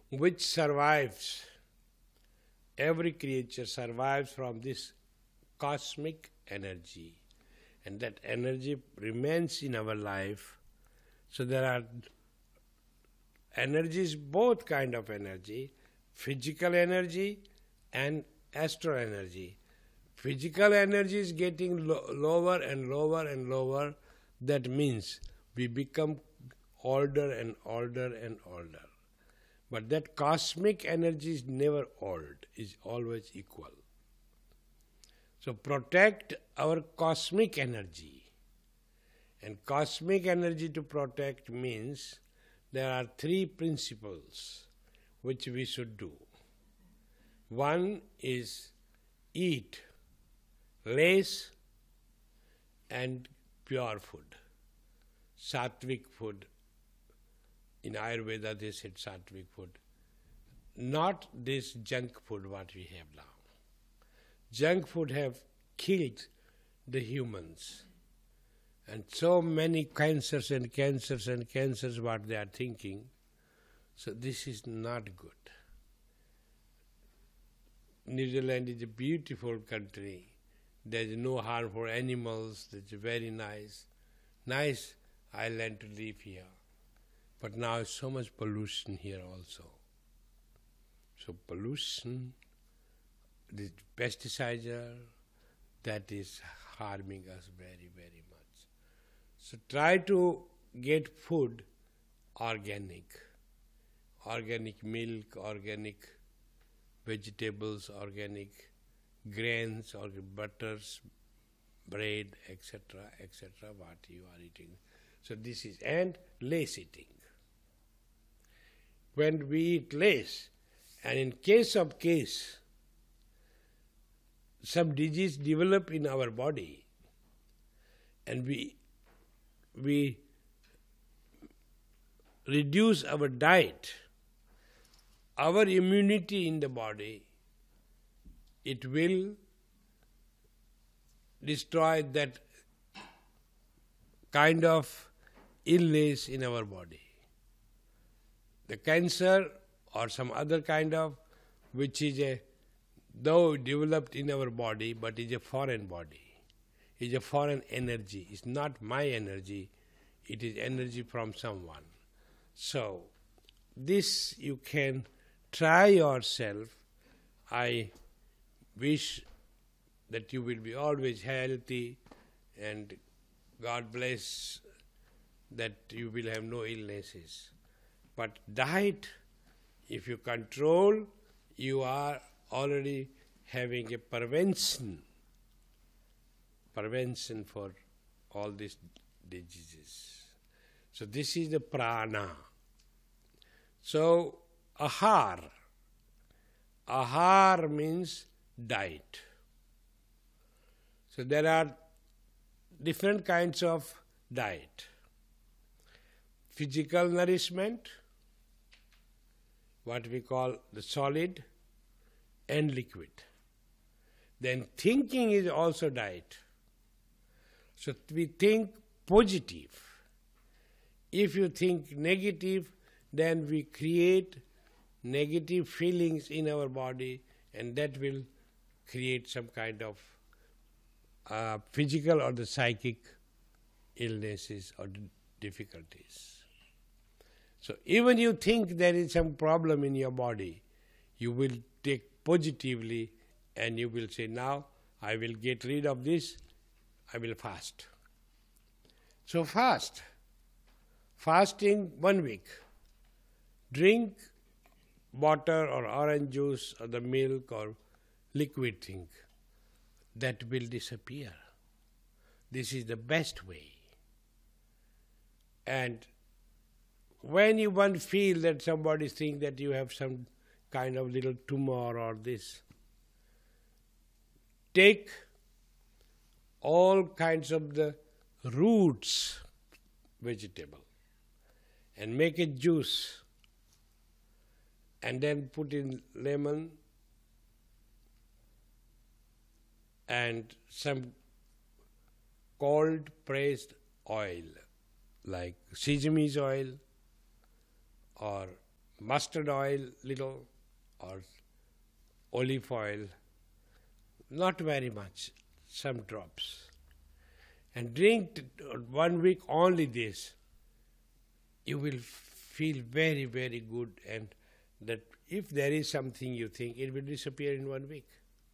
which survives, every creature survives from this cosmic energy, and that energy remains in our life. So there are energies, both kind of energy, physical energy and astral energy. Physical energy is getting lower and lower and lower. That means we become older and older and older. But that cosmic energy is never old, is always equal. So protect our cosmic energy. And cosmic energy to protect means there are three principles which we should do. One is eat less and pure food, sattvic food. In Ayurveda they said sattvic food, not this junk food what we have now. Junk food have killed the humans, and so many cancers and cancers and cancers what they are thinking. So this is not good. Netherlands is a beautiful country. There is no harm for animals. It's very nice island to live here. But now so much pollution here also. So pollution, the pesticides, that is harming us very, very much. So try to get food organic milk, organic vegetables, organic grains, or butters, bread, etc., what you are eating. So this is, and less eating. When we eat less, and in case, some disease develop in our body, and we reduce our diet, our immunity in the body, it will destroy that kind of illness in our body. The cancer or some other kind of, which is though developed in our body, but is a foreign body, is a foreign energy. It's not my energy, it is energy from someone. So this you can try yourself. I wish that you will be always healthy, and God bless that you will have no illnesses. But diet, if you control, you are already having a prevention for all these diseases. So this is the prana. So ahar means diet. So there are different kinds of diet. Physical nourishment, what we call the solid and liquid. Then thinking is also diet. So we think positive. If you think negative, then we create negative feelings in our body, and that will create some kind of physical or the psychic illnesses or difficulties. So even you think there is some problem in your body, you will take positively and you will say, now I will get rid of this, I will fast. So fast. Fasting 1 week. Drink water or orange juice or the milk or liquid thing. That will disappear. This is the best way. And when you want to feel that somebody thinks that you have some kind of little tumor or this, take all kinds of the roots vegetable and make a juice, and then put in lemon and some cold pressed oil like sesame oil or mustard oil little or olive oil, not very much, some drops. And drink 1 week only this. You will feel very, very good, and that if there is something you think, it will disappear in 1 week.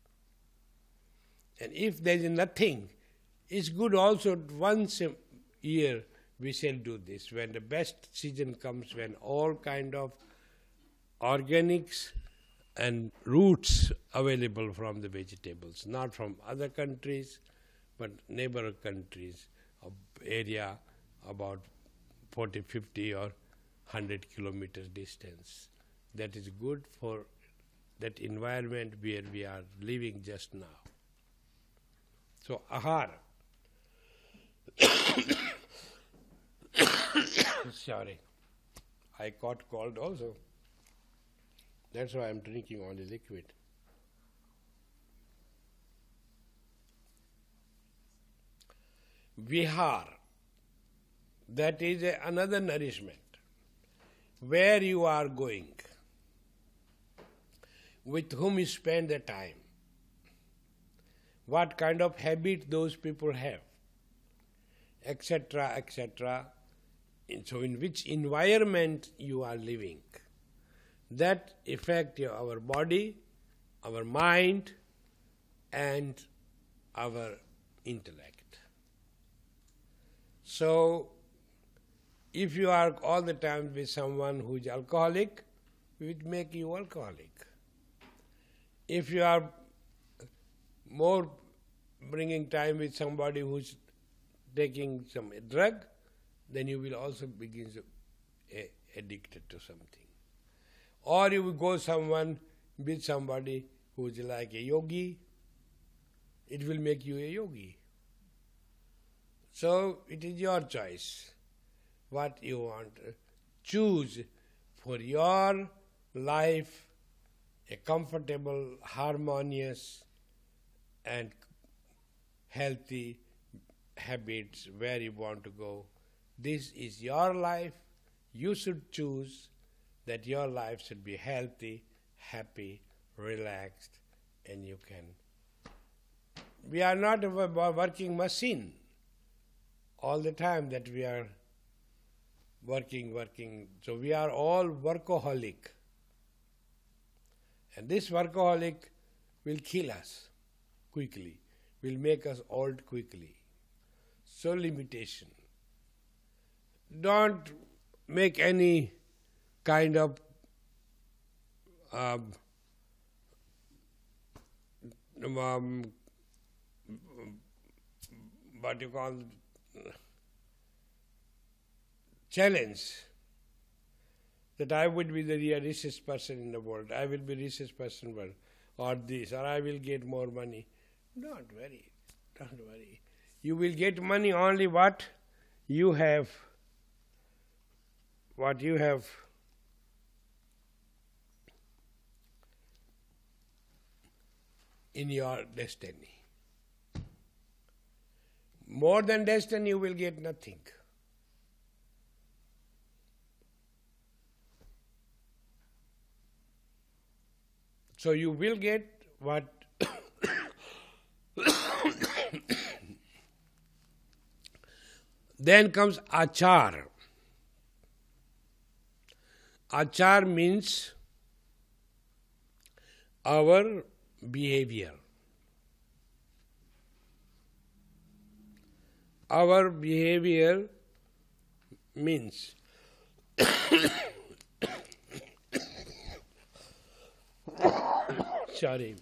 And if there is nothing, it's good also once a year we shall do this. When the best season comes, when all kind of organics and roots available from the vegetables, not from other countries, but neighbor countries of area about 40, 50 or 100 kilometers distance. That is good for that environment where we are living just now. So, ahara. Sorry, I caught cold also. That's why I'm drinking only liquid. Vihar, that is another nourishment. Where you are going, with whom you spend the time, what kind of habit those people have, etc., etc. So in which environment you are living, that affect our body, our mind, and our intellect. So if you are all the time with someone who is alcoholic, it will make you alcoholic. If you are more bringing time with somebody who is taking some drug, then you will also begin to addicted to something. Or you will go with somebody who is like a yogi, it will make you a yogi. So it is your choice what you want. Choose for your life a comfortable, harmonious and healthy habits where you want to go. This is your life. You should choose that your life should be healthy, happy, relaxed, and you can. We are not a working machine all the time that we are working. So we are all workaholic. And this workaholic will kill us quickly, will make us old quickly. So limitation. Don't make any kind of what you call challenge that I would be the richest person in the world, I will be richest person in the world, or this, or I will get more money. Don't worry. You will get money only what you have in your destiny. More than destiny, you will get nothing. So you will get what then comes achar. Achar means our behavior. Our behavior means sorry.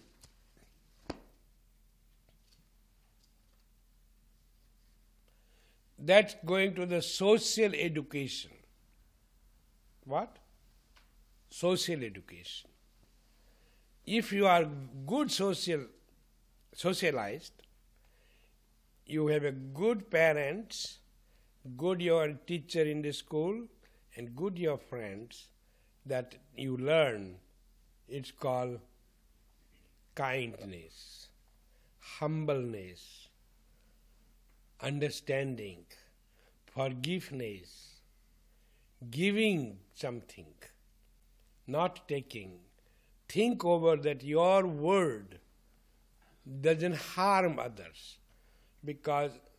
That's going to the social education. What? Social education. If you are good socialized, you have a good parents, good your teacher in the school, and good your friends, that you learn. It's called kindness, humbleness, understanding, forgiveness, giving something, not taking. Think over that your word doesn't harm others, because